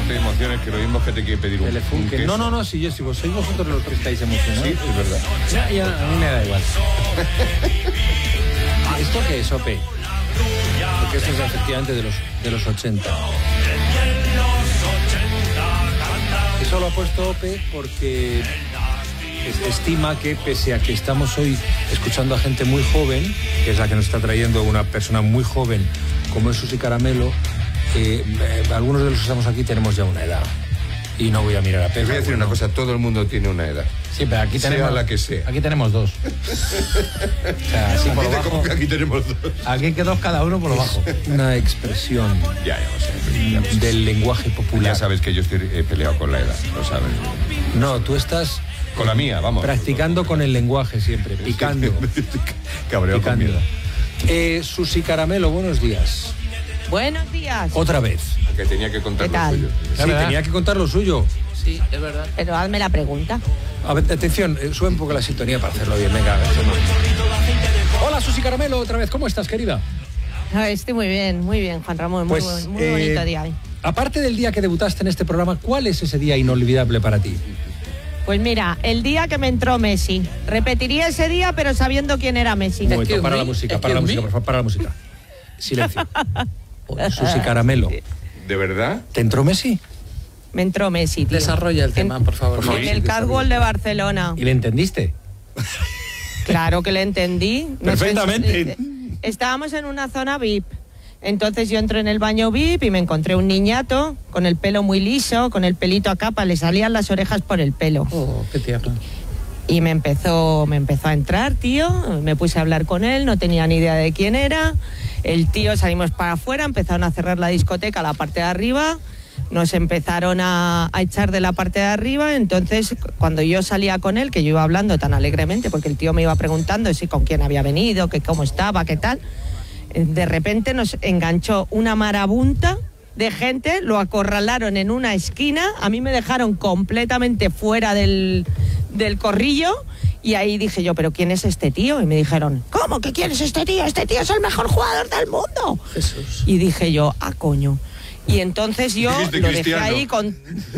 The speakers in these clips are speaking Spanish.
te emociones, que lo mismo que te quiere pedir un queso. No, si sois vosotros los que estáis emocionados. Sí, es verdad. Ya, a mí me da igual. ¿Esto qué es, Ope? Porque esto es efectivamente de los 80. Eso lo ha puesto Ope porque estima que, pese a que estamos hoy escuchando a gente muy joven, que es la que nos está trayendo una persona muy joven como es Susi Caramelo, algunos de los que estamos aquí tenemos ya una edad. Y no voy a mirar a Pedro. Te voy a decir una cosa, todo el mundo tiene una edad. Sí, pero aquí tenemos... Sea la que sea. Aquí tenemos dos. O sea, así por lo bajo... ¿Cómo que aquí tenemos dos? Aquí que dos cada uno por lo bajo. Una expresión ya lo sé. Del lenguaje popular. Ya sabes que yo estoy peleado con la edad, lo sabes. No, tú estás... Con la mía, vamos. Practicando con el lenguaje siempre, picando. Cabreo picando. Conmigo. Susi Caramelo, buenos días. Buenos días. Otra vez. Que tenía que contar ¿Qué lo tal? suyo. Sí, tenía que contar lo suyo. Sí, es verdad. Pero hazme la pregunta. A ver, atención, sube un poco la sintonía para hacerlo bien. Venga, a ver. Hola, Susi Caramelo, otra vez. ¿Cómo estás, querida? Estoy muy bien, Juan Ramón. Muy bonito día. Aparte del día que debutaste en este programa, ¿cuál es ese día inolvidable para ti? Pues mira, el día que me entró Messi. Repetiría ese día, pero sabiendo quién era Messi. Un momento, para la música, por favor, para la música. Silencio. Susi Caramelo. ¿De verdad? ¿Te entró Messi? Me entró Messi, tío. Desarrolla el tema, por favor. En el Catwalk de Barcelona. ¿Y le entendiste? Claro que le entendí. Perfectamente. Estábamos en una zona VIP. Entonces yo entré en el baño VIP y me encontré un niñato con el pelo muy liso, con el pelito a capa, le salían las orejas por el pelo. Oh, qué tierno. Y me empezó a entrar, tío, me puse a hablar con él, no tenía ni idea de quién era. El tío, salimos para afuera, empezaron a cerrar la discoteca, la parte de arriba, nos empezaron a echar de la parte de arriba. Entonces, cuando yo salía con él, que yo iba hablando tan alegremente, porque el tío me iba preguntando si con quién había venido, que cómo estaba, qué tal, de repente nos enganchó una marabunta de gente, lo acorralaron en una esquina, a mí me dejaron completamente fuera del corrillo. Y ahí dije yo, ¿pero quién es este tío? Y me dijeron, ¿cómo que quién es este tío? Este tío es el mejor jugador del mundo. Jesús. Y dije yo, coño. Y entonces yo lo dejé ahí con...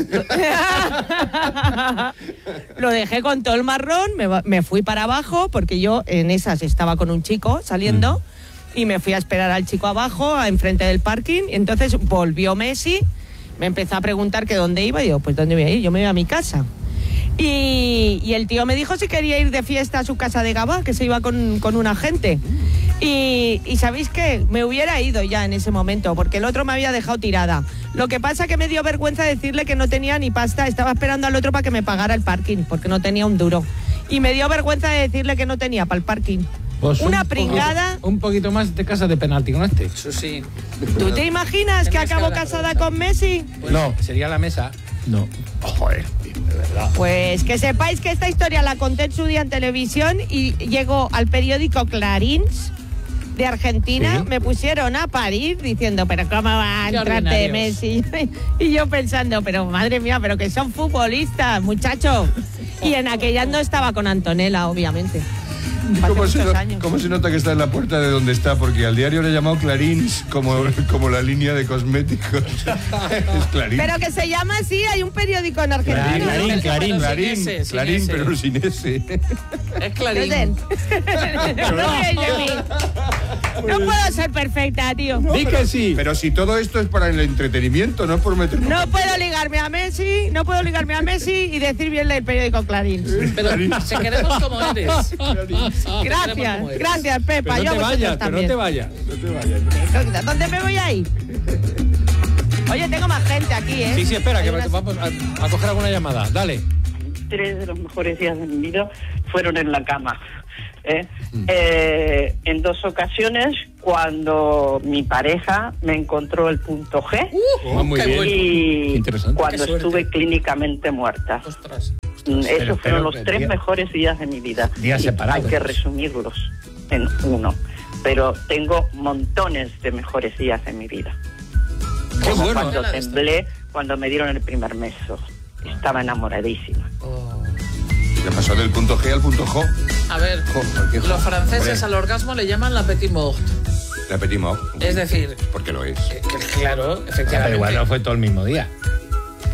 lo dejé con todo el marrón, me fui para abajo, porque yo en esas estaba con un chico saliendo, y me fui a esperar al chico abajo, enfrente del parking, y entonces volvió Messi, me empezó a preguntar que dónde iba, y digo, pues ¿dónde voy a ir? Yo me voy a mi casa. Y el tío me dijo si quería ir de fiesta a su casa de Gabá, que se iba con una gente. Y ¿sabéis qué? Me hubiera ido ya en ese momento, porque el otro me había dejado tirada. Lo que pasa que me dio vergüenza decirle que no tenía ni pasta, estaba esperando al otro para que me pagara el parking, porque no tenía un duro. Y me dio vergüenza de decirle que no tenía para el parking. Pues una pringada. Un poquito más de casa de penalti con este. Eso sí. ¿Tú te imaginas que acabo casada con Messi? Pues no, sería la mesa. No. Joder, de verdad. Pues que sepáis que esta historia la conté en su día en televisión y llegó al periódico Clarín de Argentina. ¿Sí? Me pusieron a parir diciendo, pero ¿cómo va a entrarte Messi? Y yo pensando, pero madre mía, pero que son futbolistas, muchacho. Y en aquella no estaba con Antonella, obviamente. ¿Cómo se nota que está en la puerta de donde está? Porque al diario le he llamado Clarín como la línea de cosméticos. Es Clarín. Pero que se llama así, hay un periódico en Argentina. Clarín, pero sin ese. Es Clarín. No puedo ser perfecta, tío. Di que sí. Pero si todo esto es para el entretenimiento, no es por meternos. No puedo ligarme a Messi y decir bien el periódico Clarín. Pero si queremos como eres. Gracias, Pepa. Pero no te vayas. ¿Dónde me voy a ir? Oye, tengo más gente aquí, ¿eh? Sí, espera, que vamos a coger alguna llamada. Dale. 3 de los mejores días de mi vida fueron en la cama. En 2 ocasiones, cuando mi pareja me encontró el punto G muy bien. Y cuando estuve clínicamente muerta. Ostras. Esos fueron los 3 mejores días de mi vida. Días separados. Hay que resumirlos en uno. Pero tengo montones de mejores días de mi vida. Qué Como bueno. cuando temblé, cuando me dieron el primer beso. Estaba enamoradísima. ¿Qué pasó del punto G al punto J? A ver, los franceses al orgasmo le llaman la petit mort. La petit mort. Es decir... Porque lo es. Claro, efectivamente. Pero igual no fue todo el mismo día.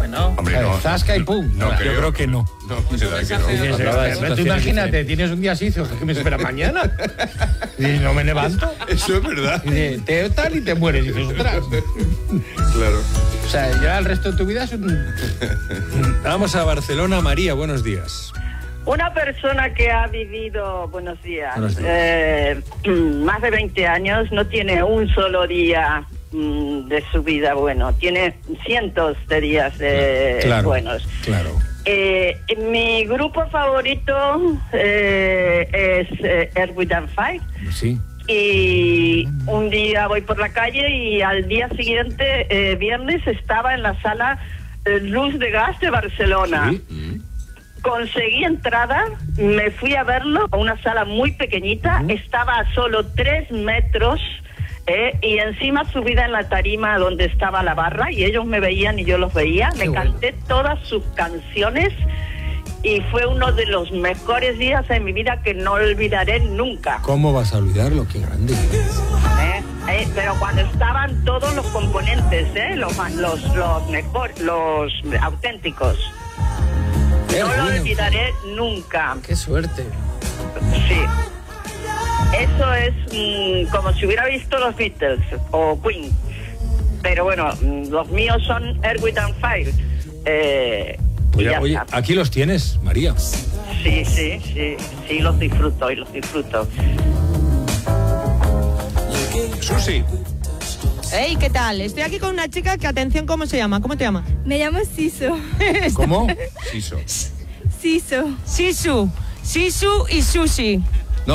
Bueno, Hombre, no. Zasca y pum. No, Yo creo que no. No, me da que no. Tú imagínate, tienes un día así, dices, ¿qué me espera mañana? Y no me levanto. Eso es verdad. Y dices, te tal y te mueres. Y dices, ostras. Claro. O sea, ya el resto de tu vida es un... Vamos a Barcelona. María, buenos días. Una persona que ha vivido, buenos días, Buenos días. Más de 20 años, no tiene un solo día de su vida bueno, tiene cientos de días buenos. Claro. Mi grupo favorito es Earth, Wind & Fire. Sí. Y un día voy por la calle y al día siguiente, viernes, estaba en la sala Luz de Gas de Barcelona. Sí. Conseguí entrada, me fui a verlo a una sala muy pequeñita, estaba a solo 3 metros y encima subida en la tarima donde estaba la barra y ellos me veían y yo los veía. Qué Me canté todas sus canciones y fue uno de los mejores días en mi vida que no olvidaré nunca. ¿Cómo vas a olvidarlo? Qué grande. Pero cuando estaban todos los componentes, los mejores, los auténticos. No lo olvidaré nunca. qué suerte. Sí. Eso es como si hubiera visto los Beatles o Queen. Pero bueno, los míos son Earth, Wind & Fire. Y ya Oye, está. aquí los tienes, María. Sí, los disfruto y los disfruto. Susi. Hey, ¿qué tal? Estoy aquí con una chica que, atención, ¿cómo se llama? ¿Cómo te llamas? Me llamo Siso. ¿Cómo? Siso. Siso. Sisu y Sushi. No.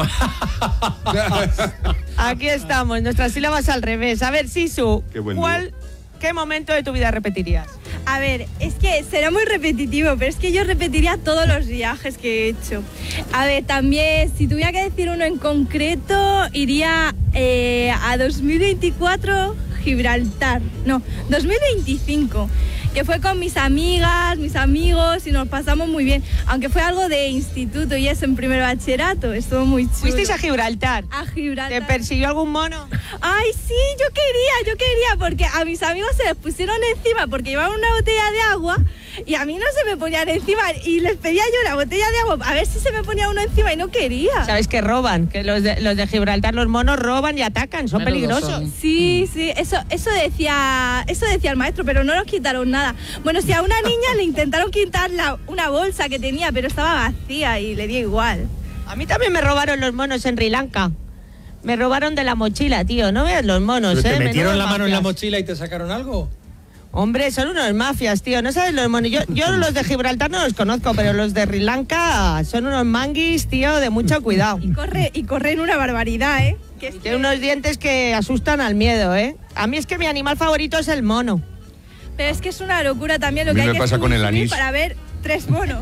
Aquí estamos, nuestras sílabas al revés. A ver, Sisu, Qué buen ¿qué momento de tu vida repetirías? A ver, es que será muy repetitivo, pero es que yo repetiría todos los viajes que he hecho. A ver, también, si tuviera que decir uno en concreto, iría a 2024 Gibraltar. No, 2025. Que fue con mis amigas, mis amigos y nos pasamos muy bien. Aunque fue algo de instituto y eso en primer bachillerato, estuvo muy chulo. ¿Fuisteis a Gibraltar? A Gibraltar. ¿Te persiguió algún mono? Ay, sí, yo quería, porque a mis amigos se les pusieron encima porque llevaban una botella de agua y a mí no se me ponían encima y les pedía yo la botella de agua a ver si se me ponía uno encima y no quería. ¿Sabes que roban? Que los de Gibraltar, los monos roban y atacan, son Menudos peligrosos. son. Sí, eso decía el maestro, pero no nos quitaron nada. Bueno, si a una niña le intentaron quitar una bolsa que tenía, pero estaba vacía y le dio igual. A mí también me robaron los monos en Sri Lanka. Me robaron de la mochila, tío. No veas los monos, ¿Pero te metieron Menudos la mano en la mafias. mochila y te sacaron algo? Hombre, son unos mafias, tío. No sabes los monos. Yo los de Gibraltar no los conozco, pero los de Sri Lanka son unos manguis, tío, de mucho cuidado. Y corren una barbaridad, ¿eh? Que es Tiene unos dientes que asustan al miedo, ¿eh? A mí es que mi animal favorito es el mono. Pero es que es una locura también lo A mí que hay me que pasa con el subir anís. para ver 3 monos.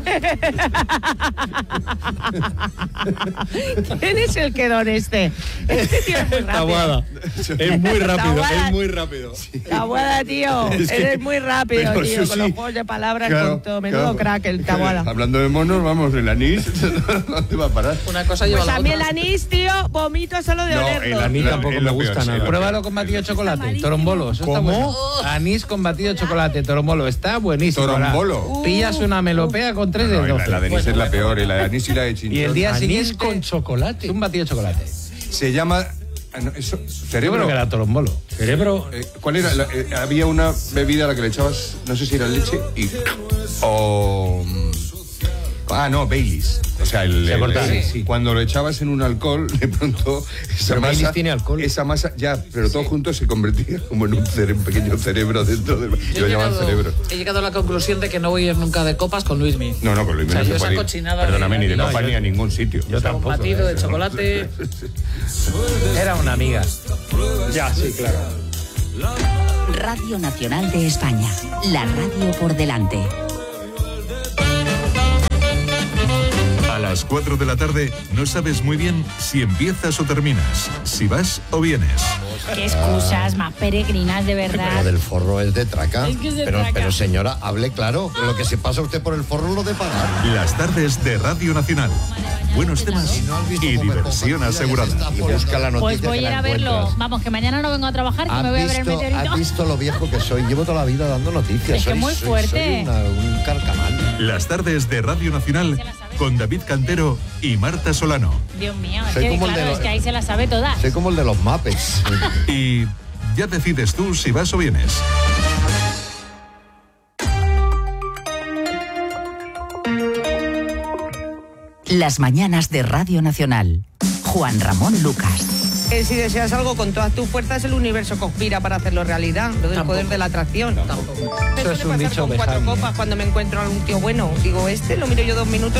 ¿Quién es el quedón este? Este tío es muy rápido. Tabuada. Es muy rápido, Tabuada. es muy rápido. Tabuada, tío. Es que- Eres muy rápido, pero tío. eso Con los sí. juegos de palabras, Claro, con todo. Menudo claro. crack el Tabuada. Hablando de monos, vamos, el anís, ¿dónde va a parar? Una cosa lleva Pues a la a mí el otra. anís, tío, vomito solo de olerlo. A mí tampoco es me lo gusta peor, sí, nada. es lo Pruébalo con batido de chocolate, malísimo. torombolo. Eso está ¿Cómo? bueno. Anís con batido de chocolate, torombolo. Está buenísimo. Torombolo. Ahora, pillas una melopea con 3 de No, 12. la de anís es la peor, la de anís y la de Y chinchón. el día Anís siguiente con chocolate. un batido de chocolate. Se llama... Yo cerebro. creo que era torombolo. Cerebro. ¿Cuál era? Había una bebida a la que le echabas, no sé si era leche y... o... no, Baileys. O sea, Se corta, sí. cuando lo echabas en un alcohol, de pronto esa Pero Baileys masa... tiene alcohol. Esa masa, ya, pero todo junto se convertía como en un pequeño cerebro dentro del... Yo Lo llamaban cerebro. he llegado a la conclusión de que no voy a ir nunca de copas con Luismi. No, con Luis O sea, Miguel yo no se esa puede ir. cochinada Perdóname, de- ni de No, copa yo- ni a ningún sitio. Yo Un tampoco. batido de chocolate. Era una amiga. Ya, sí, claro. Radio Nacional de España. La radio por delante. A las 4 de la tarde no sabes muy bien si empiezas o terminas, si vas o vienes. Qué excusas más peregrinas, de verdad. Lo del forro es de traca. Es que es de pero, traca. pero señora, hable claro. Lo que se pasa usted por el forro lo de pagar. Las tardes de Radio Nacional. buenos temas y diversión asegurada. Y busca la noticia. Pues voy a ir a verlo. Vamos, que mañana no vengo a trabajar, que me voy a ver el meteorito. ¿Has visto lo viejo que soy? Llevo toda la vida dando noticias. Es que muy fuerte. Soy un carcamal. Las tardes de Radio Nacional con David Cantero y Marta Solano. Dios mío, es Soy que, como el claro, de es que ahí se las sabe todas. Soy como el de los Muppets. Y ya decides tú si vas o vienes. Las mañanas de Radio Nacional. Juan Ramón Lucas. Si deseas algo con todas tus fuerzas, el universo conspira para hacerlo realidad. Lo del poder de la atracción. Eso es un dicho con 4 lejano. copas cuando me encuentro a algún tío bueno. Digo, lo miro yo 2 minutos